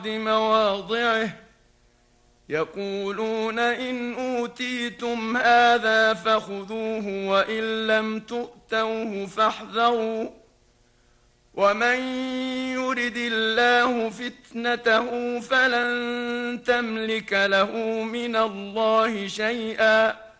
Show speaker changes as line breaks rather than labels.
مواضعه يقولون إن أوتيتم هذا فخذوه وإن لم تؤتوه فاحذروا ومن يرد الله فتنته فلن تملك له من الله شيئا